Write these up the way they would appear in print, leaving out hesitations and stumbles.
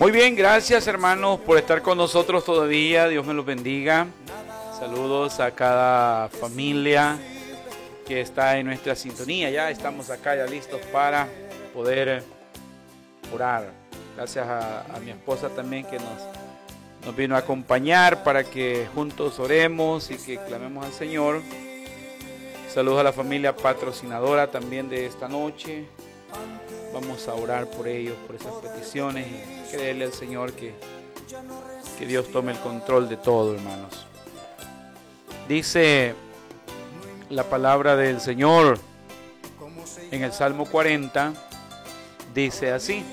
Muy bien, gracias hermanos por estar con nosotros todavía. Dios me los bendiga. Saludos a cada familia que está en nuestra sintonía. Ya estamos acá ya listos para poder orar. Gracias a mi esposa también que nos vino a acompañar para que juntos oremos y que clamemos al Señor. Saludos a la familia patrocinadora también de esta noche. Vamos a orar por ellos, por esas peticiones y creerle al Señor que Dios tome el control de todo, hermanos. Dice la palabra del Señor en el Salmo 40, dice así: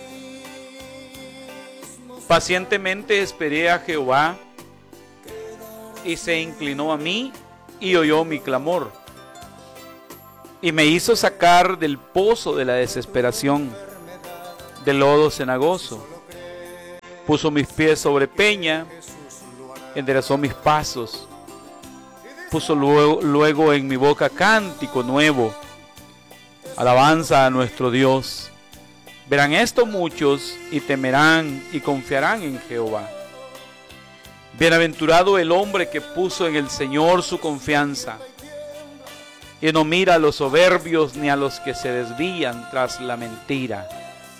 pacientemente esperé a Jehová y se inclinó a mí y oyó mi clamor. Y me hizo sacar del pozo de la desesperación, del lodo cenagoso. Puso mis pies sobre peña, enderezó mis pasos. Puso luego en mi boca cántico nuevo, alabanza a nuestro Dios. Verán esto muchos y temerán y confiarán en Jehová. Bienaventurado el hombre que puso en el Señor su confianza, y no mira a los soberbios ni a los que se desvían tras la mentira.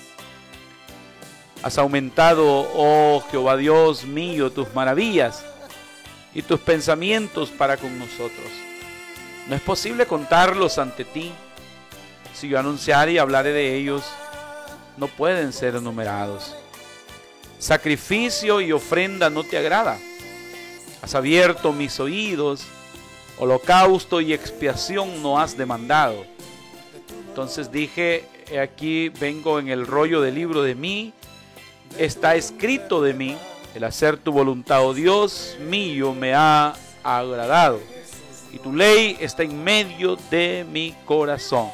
Has aumentado, oh Jehová Dios mío, tus maravillas y tus pensamientos para con nosotros. No es posible contarlos ante ti. Si yo anunciare y hablare de ellos, no pueden ser enumerados. Sacrificio y ofrenda no te agrada. Has abierto mis oídos. Holocausto y expiación no has demandado. Entonces dije, he aquí vengo en el rollo del libro de mí, está escrito de mí, el hacer tu voluntad, oh Dios mío, me ha agradado, y tu ley está en medio de mi corazón.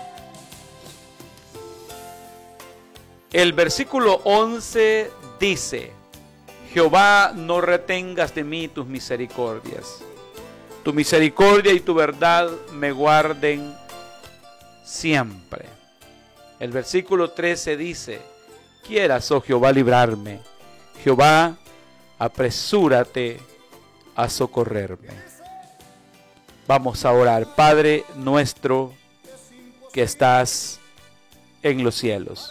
El versículo 11 dice: Jehová, no retengas de mí tus misericordias. Tu misericordia y tu verdad me guarden siempre. El versículo 13 dice: quieras, oh Jehová, librarme. Jehová, apresúrate a socorrerme. Vamos a orar. Padre nuestro que estás en los cielos,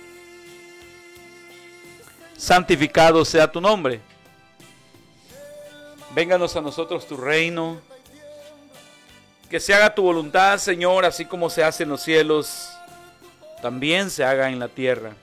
santificado sea tu nombre. Vénganos a nosotros tu reino. Que se haga tu voluntad, Señor, así como se hace en los cielos, también se haga en la tierra.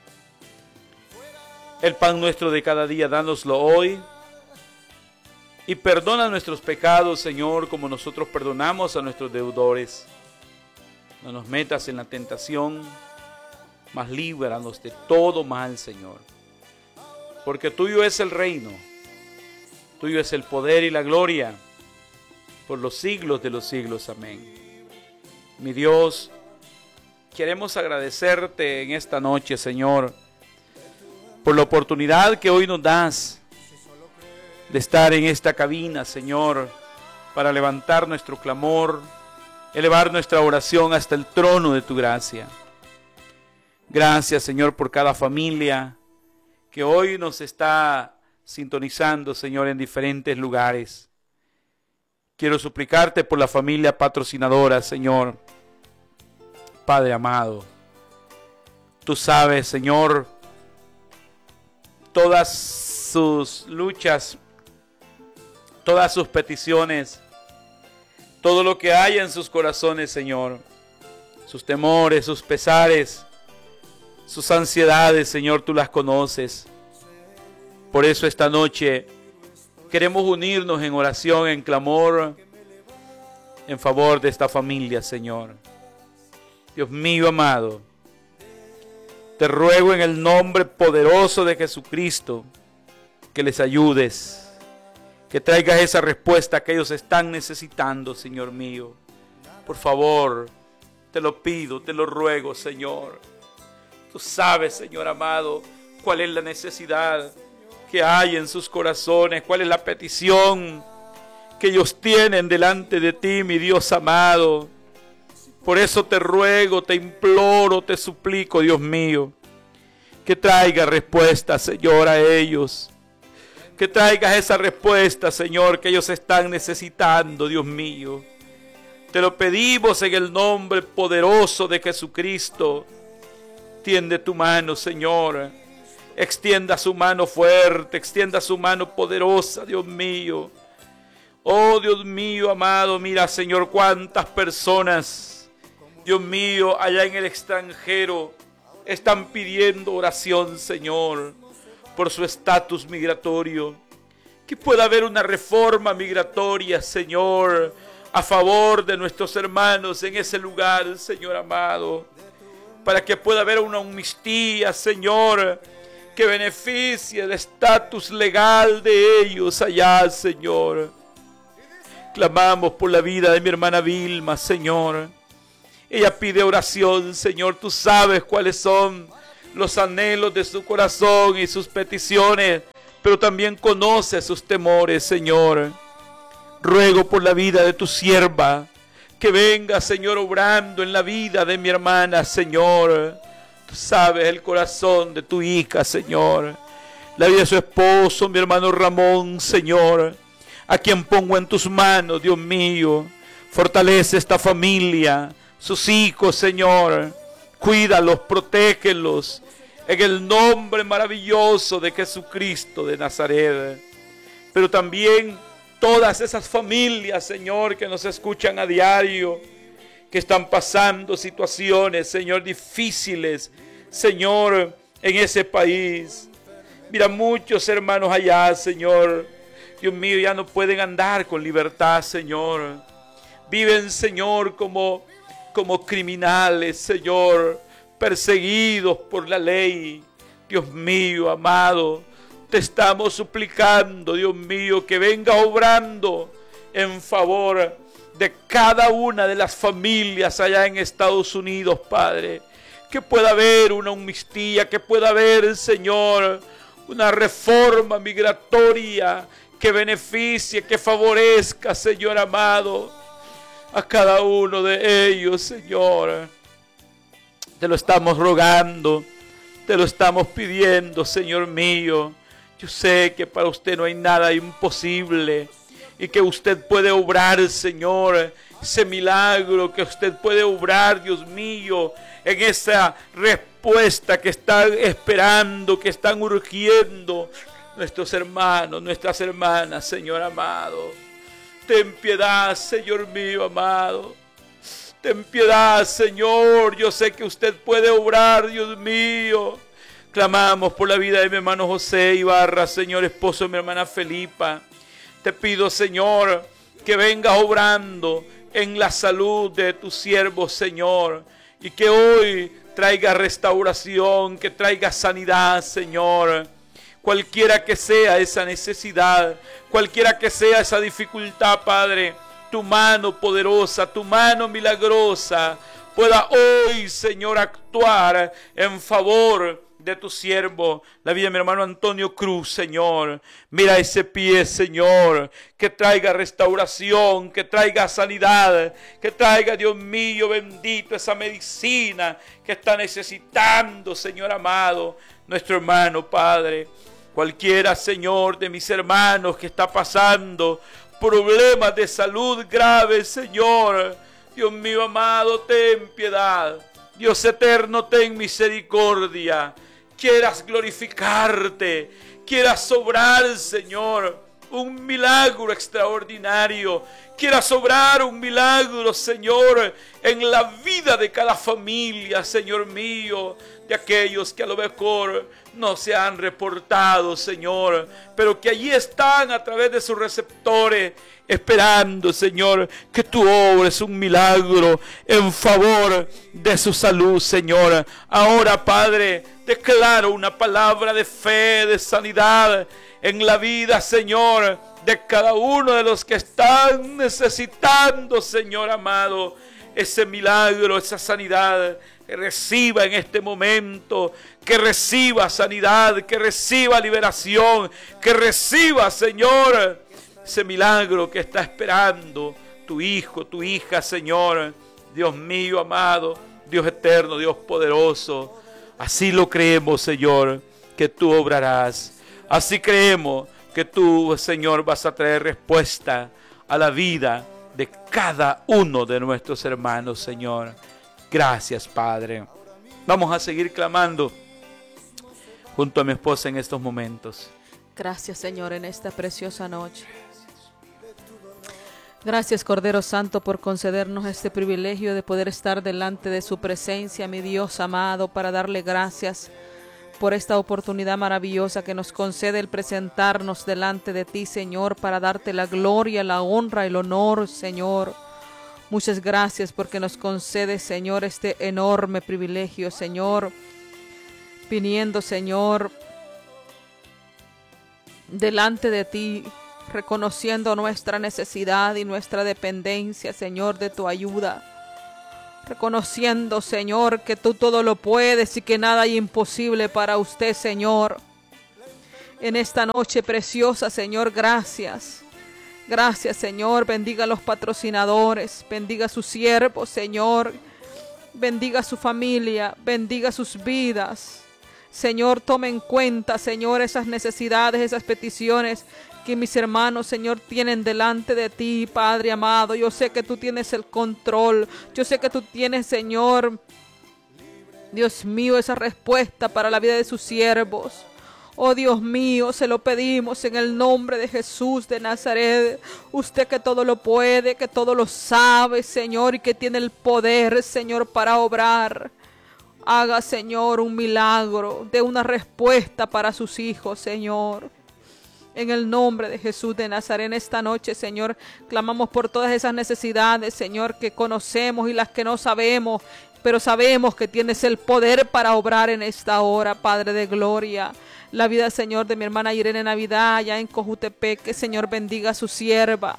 El pan nuestro de cada día, dánoslo hoy. Y perdona nuestros pecados, Señor, como nosotros perdonamos a nuestros deudores. No nos metas en la tentación, mas líbranos de todo mal, Señor. Porque tuyo es el reino. Tuyo es el poder y la gloria por los siglos de los siglos. Amén. Mi Dios, queremos agradecerte en esta noche, Señor, por la oportunidad que hoy nos das de estar en esta cabina, Señor, para levantar nuestro clamor, elevar nuestra oración hasta el trono de tu gracia. Gracias, Señor, por cada familia que hoy nos está sintonizando, Señor, en diferentes lugares. Quiero suplicarte por la familia patrocinadora, Señor. Padre amado, tú sabes, Señor, todas sus luchas, todas sus peticiones, todo lo que hay en sus corazones, Señor, sus temores, sus pesares, sus ansiedades, Señor, tú las conoces. Por eso esta noche queremos unirnos en oración, en clamor, en favor de esta familia, Señor. Dios mío amado, te ruego en el nombre poderoso de Jesucristo que les ayudes, que traigas esa respuesta que ellos están necesitando, Señor mío. Por favor, te lo pido, te lo ruego, Señor. Tú sabes, Señor amado, cuál es la necesidad que hay en sus corazones, cuál es la petición que ellos tienen delante de ti, mi Dios amado. Por eso te ruego, te imploro, te suplico, Dios mío, Que traiga respuesta, Señor, a ellos. Que traigas esa respuesta, Señor, que ellos están necesitando, Dios mío. Te lo pedimos en el nombre poderoso de Jesucristo. Tiende tu mano, Señor. Extienda su mano fuerte, extienda su mano poderosa, Dios mío. Oh, Dios mío, amado, mira, Señor, cuántas personas, Dios mío, allá en el extranjero están pidiendo oración, Señor, por su estatus migratorio. Que pueda haber una reforma migratoria, Señor, a favor de nuestros hermanos en ese lugar, Señor amado. Para que pueda haber una amnistía, Señor, que beneficie el estatus legal de ellos allá, Señor. Clamamos por la vida de mi hermana Vilma, Señor. Ella pide oración, Señor. Tú sabes cuáles son los anhelos de su corazón y sus peticiones, pero también conoces sus temores, Señor. Ruego por la vida de tu sierva, que venga, Señor, obrando en la vida de mi hermana, Señor. Tú sabes el corazón de tu hija, Señor. La vida de su esposo, mi hermano Ramón, Señor, a quien pongo en tus manos, Dios mío. Fortalece esta familia, sus hijos, Señor. Cuídalos, protégelos, en el nombre maravilloso de Jesucristo de Nazaret. Pero también todas esas familias, Señor, que nos escuchan a diario, que están pasando situaciones, Señor, difíciles, Señor, en ese país. Mira, muchos hermanos allá, Señor, Dios mío, ya no pueden andar con libertad, Señor. Viven, Señor, como criminales, Señor, perseguidos por la ley. Dios mío, amado, te estamos suplicando, Dios mío, que venga obrando en favor de cada una de las familias allá en Estados Unidos, Padre. Que pueda haber una amnistía, que pueda haber, Señor, una reforma migratoria que beneficie, que favorezca, Señor amado, a cada uno de ellos, Señor. Te lo estamos rogando, te lo estamos pidiendo, Señor mío. Yo sé que para usted no hay nada imposible y que usted puede obrar, Señor, ese milagro que usted puede obrar, Dios mío, en esa respuesta que están esperando, que están urgiendo nuestros hermanos, nuestras hermanas, Señor amado. Ten piedad, Señor mío amado. Ten piedad, Señor. Yo sé que usted puede obrar, Dios mío. Clamamos por la vida de mi hermano José Ibarra, Señor, esposo de mi hermana Felipa. Te pido, Señor, que vengas obrando en la salud de tu siervo, Señor, y que hoy traiga restauración, que traiga sanidad, Señor. Cualquiera que sea esa necesidad, cualquiera que sea esa dificultad, Padre, tu mano poderosa, tu mano milagrosa, pueda hoy, Señor, actuar en favor de tu siervo, la vida de mi hermano Antonio Cruz, Señor. Mira ese pie, Señor, que traiga restauración, que traiga sanidad, que traiga, Dios mío, bendito, esa medicina que está necesitando, Señor amado, nuestro hermano, Padre. Cualquiera, Señor, de mis hermanos que está pasando problemas de salud graves, Señor, Dios mío amado, ten piedad. Dios eterno, ten misericordia. Quieras glorificarte, quieras obrar, Señor, un milagro extraordinario. Quieras obrar un milagro, Señor, en la vida de cada familia, Señor mío, de aquellos que a lo mejor no se han reportado, Señor, pero que allí están a través de sus receptores, esperando, Señor, que tú obres un milagro en favor de su salud, Señor. Ahora, Padre, declaro una palabra de fe, de sanidad en la vida, Señor, de cada uno de los que están necesitando, Señor amado, ese milagro, esa sanidad. Que reciba en este momento, que reciba sanidad, que reciba liberación, que reciba, Señor, ese milagro que está esperando tu hijo, tu hija, Señor. Dios mío amado, Dios eterno, Dios poderoso. Así lo creemos, Señor, que tú obrarás. Así creemos que tú, Señor, vas a traer respuesta a la vida de cada uno de nuestros hermanos, Señor. Gracias, Padre. Vamos a seguir clamando junto a mi esposa en estos momentos. Gracias, Señor, en esta preciosa noche. Gracias, Cordero Santo, por concedernos este privilegio de poder estar delante de su presencia, mi Dios amado, para darle gracias por esta oportunidad maravillosa que nos concede el presentarnos delante de ti, Señor, para darte la gloria, la honra y el honor, Señor. Muchas gracias porque nos concede, Señor, este enorme privilegio, Señor, viniendo, Señor, delante de ti, reconociendo nuestra necesidad y nuestra dependencia, Señor, de tu ayuda. Reconociendo, Señor, que tú todo lo puedes y que nada hay imposible para usted, Señor. En esta noche preciosa, Señor, gracias. Gracias, Señor. Bendiga a los patrocinadores, bendiga a sus siervos, Señor. Bendiga a su familia, bendiga sus vidas. Señor, tome en cuenta, Señor, esas necesidades, esas peticiones que mis hermanos, Señor, tienen delante de ti, Padre amado. Yo sé que tú tienes el control. Yo sé que tú tienes, Señor, Dios mío, esa respuesta para la vida de sus siervos. Oh Dios mío, se lo pedimos en el nombre de Jesús de Nazaret. Usted que todo lo puede, que todo lo sabe, Señor, y que tiene el poder, Señor, para obrar. Haga, Señor, un milagro, de una respuesta para sus hijos, Señor. En el nombre de Jesús de Nazaret, en esta noche, Señor, clamamos por todas esas necesidades, Señor, que conocemos y las que no sabemos, pero sabemos que tienes el poder para obrar en esta hora, Padre de gloria. La vida, Señor, de mi hermana Irene Navidad, allá en Cojutepec, que, Señor, bendiga a su sierva.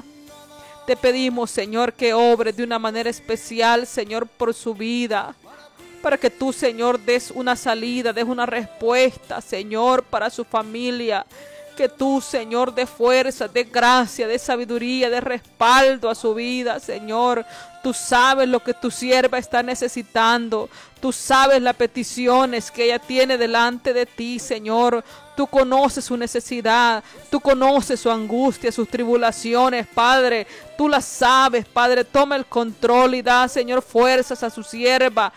Te pedimos, Señor, que obre de una manera especial, Señor, por su vida, para que tú, Señor, des una salida, des una respuesta, Señor, para su familia. Que tú, Señor, de fuerza, de gracia, de sabiduría, de respaldo a su vida, Señor. Tú sabes lo que tu sierva está necesitando. Tú sabes las peticiones que ella tiene delante de ti, Señor. Tú conoces su necesidad. Tú conoces su angustia, sus tribulaciones, Padre. Tú las sabes, Padre. Toma el control y da, Señor, fuerzas a su sierva,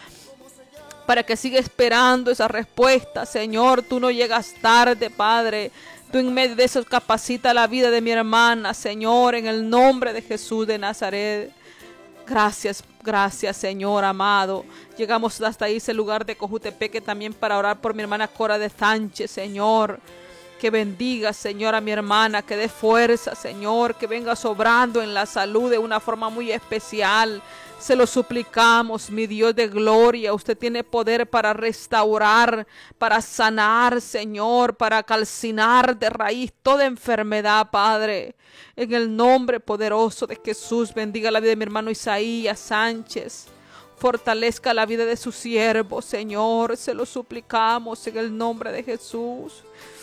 para que siga esperando esa respuesta, Señor. Tú no llegas tarde, Padre. Tú en medio de eso capacita la vida de mi hermana, Señor, en el nombre de Jesús de Nazaret. Gracias, gracias, Señor amado. Llegamos hasta ahí, ese lugar de Cojutepeque, también para orar por mi hermana Cora de Sánchez, Señor. Que bendiga, Señor, a mi hermana, que dé fuerza, Señor, que venga sobrando en la salud de una forma muy especial. Se lo suplicamos, mi Dios de gloria. Usted tiene poder para restaurar, para sanar, Señor, para calcinar de raíz toda enfermedad, Padre. En el nombre poderoso de Jesús, bendiga la vida de mi hermano Isaías Sánchez. Fortalezca la vida de su siervo, Señor. Se lo suplicamos en el nombre de Jesús.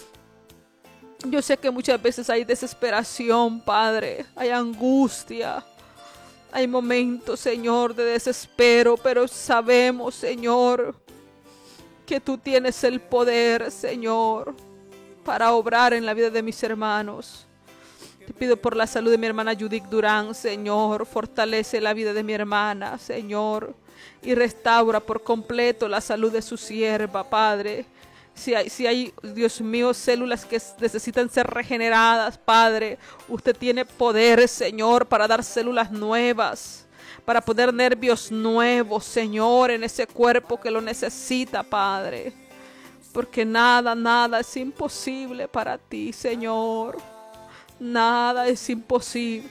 Yo sé que muchas veces hay desesperación, Padre. Hay angustia. Hay momentos, Señor, de desespero, pero sabemos, Señor, que tú tienes el poder, Señor, para obrar en la vida de mis hermanos. Te pido por la salud de mi hermana Judith Durán, Señor. Fortalece la vida de mi hermana, Señor, y restaura por completo la salud de su sierva, Padre. Si hay, Dios mío, células que necesitan ser regeneradas, Padre, usted tiene poder, Señor, para dar células nuevas, para poner nervios nuevos, Señor, en ese cuerpo que lo necesita, Padre. Porque nada es imposible para ti, Señor. Nada es imposible.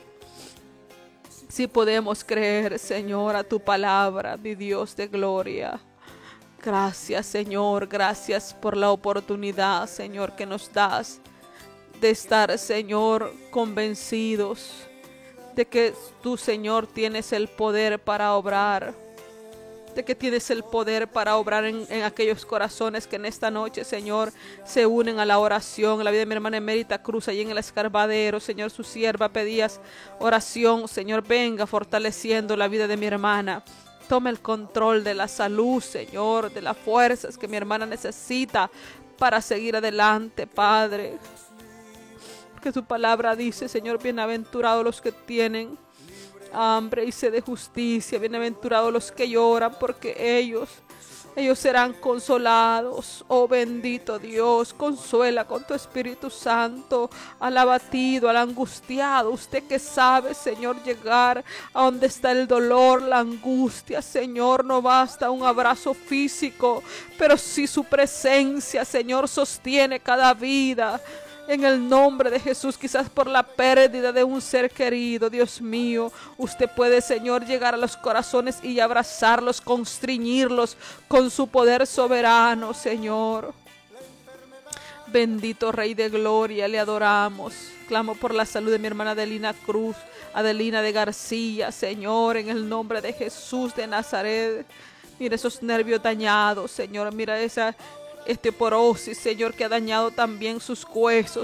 Si podemos creer, Señor, a tu palabra, mi Dios de gloria. Gracias, Señor, gracias por la oportunidad, Señor, que nos das de estar, Señor, convencidos de que tú, Señor, tienes el poder para obrar, de que tienes el poder para obrar en aquellos corazones que en esta noche, Señor, se unen a la oración. La vida de mi hermana Emérita Cruz, allí en el Escarbadero, Señor, su sierva pedías oración, Señor, venga fortaleciendo la vida de mi hermana. Toma el control de la salud, Señor, de las fuerzas que mi hermana necesita para seguir adelante, Padre. Que tu palabra dice, Señor, bienaventurados los que tienen hambre y sed de justicia, bienaventurados los que lloran, porque ellos serán consolados. Oh bendito Dios, consuela con tu Espíritu Santo al abatido, al angustiado. Usted que sabe, Señor, llegar a donde está el dolor, la angustia, Señor, no basta un abrazo físico, pero sí su presencia, Señor, sostiene cada vida. En el nombre de Jesús, quizás por la pérdida de un ser querido, Dios mío, usted puede, Señor, llegar a los corazones y abrazarlos, constriñirlos con su poder soberano, Señor. Bendito Rey de Gloria, le adoramos. Clamo por la salud de mi hermana Adelina Cruz, Adelina de García, Señor, en el nombre de Jesús de Nazaret. Mira esos nervios dañados, Señor, mira esa osteoporosis, Señor, que ha dañado también sus huesos.